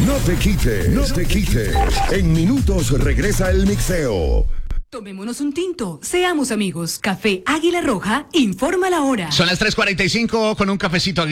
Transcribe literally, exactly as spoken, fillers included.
No te quites, no te quites. En minutos regresa el mixeo. Tomémonos un tinto, seamos amigos. Café Águila Roja, informa la hora. Son las tres cuarenta y cinco con un cafecito Águila